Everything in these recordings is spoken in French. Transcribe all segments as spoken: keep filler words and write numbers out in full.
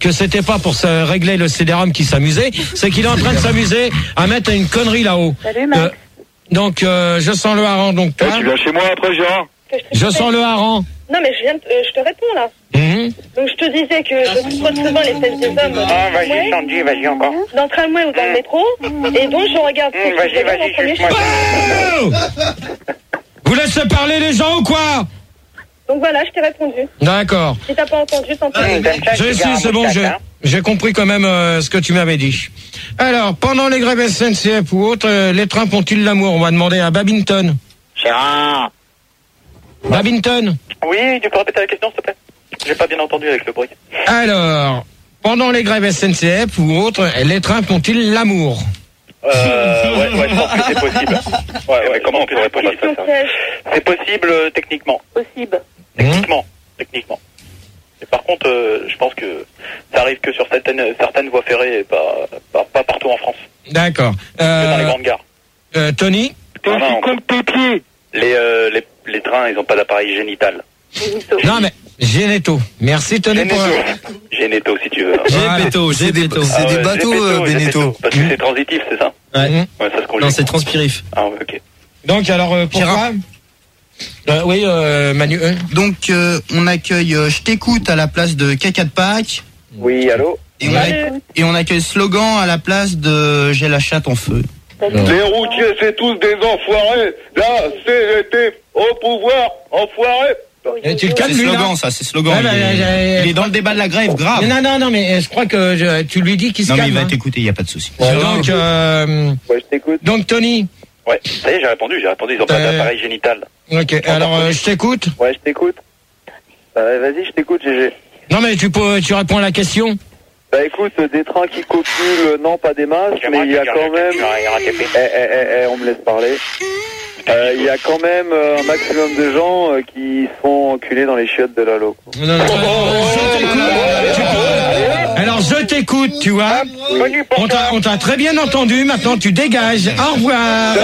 que c'était pas pour se régler le C D R O M qui s'amusait, c'est qu'il est en train de s'amuser à mettre une connerie là-haut. Salut, Max. Euh, donc, euh, je sens le hareng, donc toi. Eh, tu viens chez moi après, Gérard? Je sens le hareng. Non, mais je viens, de, euh, je te réponds là. Mmh. Donc je te disais que je trouve souvent les fesses des hommes. Ah, vas-y, Sandy, vas-y encore. Dans le tramway ou dans le métro. Et donc je regarde. Mmh, vas-y, vas-y, premier suce-moi. Oh vous laissez parler les gens ou quoi? Donc voilà, je t'ai répondu. D'accord. Si t'as pas entendu, tant pis. Je sais, c'est bon, j'ai, j'ai compris quand même euh, ce que tu m'avais dit. Alors, pendant les grèves S N C F ou autres, euh, les trains font-ils l'amour? On va demander à Babington. Gérard. Babington. Oui, tu peux répéter la question, s'il te plaît? J'ai pas bien entendu avec le bruit. Alors, pendant les grèves S N C F ou autres, les trains font-ils l'amour? Euh, ouais, ouais, je pense que c'est possible. Ouais, ouais, comment on peut répondre à ça, ça? C'est possible, euh, techniquement. Possible. Techniquement. Mmh. Techniquement. Et par contre, euh, je pense que ça arrive que sur certaines, certaines voies ferrées et pas, pas, pas partout en France. D'accord. Euh, que dans les Euh, grandes gares. euh, Tony? T'es aussi con que tes pieds. Les, euh, les, les trains, ils ont pas d'appareil génital. Non, mais Généto. Merci, Tony. Généto. Pour... Généto, si tu veux. Voilà. Généto, C'est des, Généto. c'est Ah des ouais, bateaux, Gépéto, euh, Gépéto. Beneteau. Parce que c'est transitif, c'est ça? Ouais. Mmh. Ouais, ça se conjugue. Non, c'est transpirif. Ah ouais, ok. Donc, alors, euh, pourquoi euh, Oui, euh, Manu. Euh. Donc, euh, on accueille euh, Je t'écoute à la place de Caca de Pâques. Oui, allô? Et on, accueille, et on accueille Slogan à la place de J'ai la chatte en feu. Les routiers, c'est tous des enfoirés. La C G T au pouvoir, enfoirés. Et tu le C'est calmes, lui, là Slogan, ça, c'est Slogan. Ouais, il, bah, est, euh, il est dans le débat de la grève, grave. Non, non, non, mais je crois que je, tu lui dis qu'il se Non, mais calme. il va hein. t'écouter, il n'y a pas de souci. Donc, euh, Ouais, je t'écoute. donc, Tony. Ouais, ça y est, j'ai répondu, j'ai répondu. Ils ont pas Euh, d'appareil génital. Ok, alors, euh, je t'écoute. Ouais, je t'écoute. Euh, vas-y, je t'écoute, G G. Non, mais tu peux, tu réponds à la question. Bah écoute, des trains qui copulent, non pas des masses, mais il y a quand même... Eh, eh, eh, eh, on me laisse parler. Euh, Il y a quand même euh, un maximum de gens euh, qui se font enculer dans les chiottes de la loco. Non, non, non, je t'écoute. Tu peux- Alors, je t'écoute, tu vois. On t'a, on t'a très bien entendu, maintenant tu dégages. Au revoir.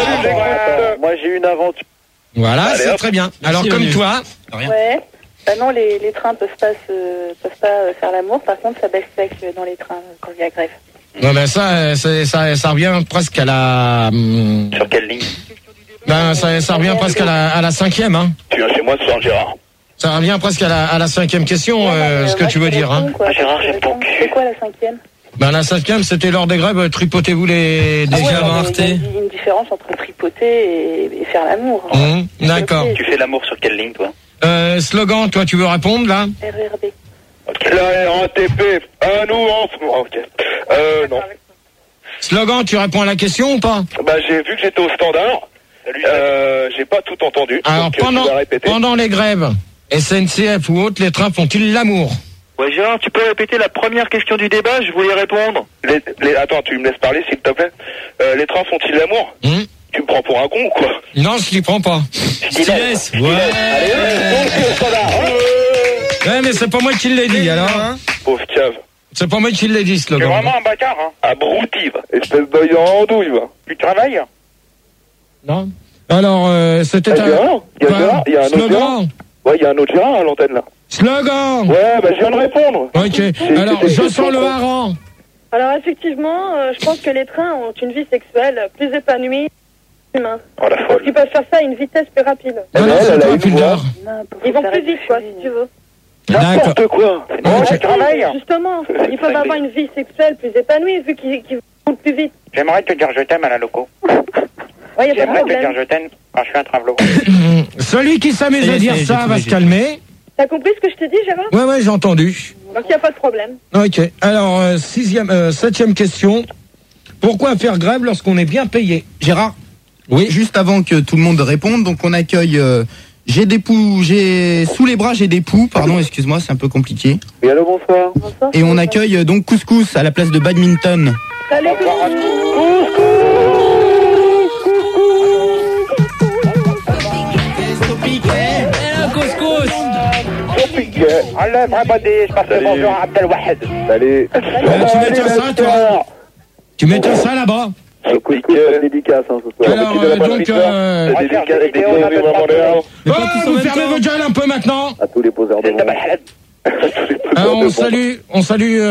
Moi j'ai une aventure. Voilà, Allez, c'est hop. très bien. Alors, Merci, comme Manu. toi, Ouais. Bah non, les, les trains peuvent pas se, peuvent pas euh, faire l'amour. Par contre, ça baisse sec euh, dans les trains euh, quand il y a grève. non, ben ça, euh, c'est- ça, ça revient presque à la. hum, Sur quelle ligne? Ben, ça, ça revient presque à la, à la cinquième, hein. Tu viens chez moi ce soir, Gérard. Ça revient presque à la, à la cinquième question, euh, Ouais, ce que moi, tu je veux te dire, hein. réponds, quoi. Ah, Gérard, Je te j'aime ton réponds. cul. C'est quoi la cinquième? Ben, la cinquième, c'était lors des grèves, tripotez-vous les, des Ah ouais, gens. non, mais Arte. il y a une différence entre tripoter et, et faire l'amour. hein. Hum, D'accord. Tu fais l'amour sur quelle ligne, toi? Euh, slogan, toi, tu veux répondre, là? R R B. La R A T P, à nous en ce moment. Ok. Euh, non. Slogan, tu réponds à la question ou pas? Bah, j'ai vu que j'étais au standard. Euh, j'ai pas tout entendu. Alors, donc, euh, pendant, tu vas répéter. pendant les grèves, S N C F ou autres, les trains font-ils l'amour? Ouais, Gérard, tu peux répéter la première question du débat? Je voulais répondre. Les, les, attends, tu me laisses parler, s'il te plaît. Euh, les trains font-ils l'amour? Hum Tu me prends pour un con ou quoi? Non, je t'y prends pas. Stylès. Ouais. Allez, allez, au standard. Ouais, mais c'est pas moi qui l'ai dit, alors. Hein. Pauvre cave. C'est pas moi qui l'ai dit, slogan. un bâtard, hein? Abrutive. Espèce d'œil en andouille, va. Tu travailles? Non. Alors, euh, c'était Ah, un... Gérard, il y a Quoi Gérard, il y a un autre Gérard. Slogan. Ouais, il y a un autre Gérard à l'antenne, là. Slogan. Ouais, bah, je viens de répondre. Ok. Alors, c'est- je c'est- sens c'est- le hareng. Alors effectivement, euh, je pense que les trains ont une vie sexuelle plus épanouie que l'humain. Oh, la Parce folle. qu'ils peuvent faire ça à une vitesse plus rapide. Non, non, elle, c'est elle a toi, une Fulder. voix. Ils vont plus vite, quoi, si tu veux. D'accord. N'importe quoi. Ok. tu travailles. Justement, C'est ils peuvent cinglé. avoir une vie sexuelle plus épanouie vu qu'ils qu'ils vont plus vite. J'aimerais te dire je t'aime à la loco. Ouais, y a pas de problème. je t'aime quand je suis un travelot. Celui qui s'amuse Ça y à est, dire ça y est, ça j'ai va trouvé, se j'ai calmer. T'as compris ce que je t'ai dit, Gérard? Ouais, ouais, j'ai entendu. Donc y a pas de problème. Ok. Alors, euh, sixième, euh, septième question. Pourquoi faire grève lorsqu'on est bien payé? Gérard, Oui. juste avant que tout le monde réponde, donc on accueille euh, J'ai des poux, j'ai sous les bras, j'ai des poux, pardon, excuse-moi, c'est un peu compliqué. Oui, allô, bonsoir. Bonsoir. Et on accueille euh, donc Couscous à la place de Badminton. Salut, Allah, Brabadé, je passe le bonjour à Abdelwahed. Salut. Euh, tu mets ça, toi? Tu mets ça là-bas? Le couscous, c'est dédicace, hein, ce soir. Alors, euh, donc, euh, C'est dédicace, c'est dédicace. oh, vous fermez vos gueules un peu maintenant. À tous les poseurs de mon. Alors, on salue, on salue. euh,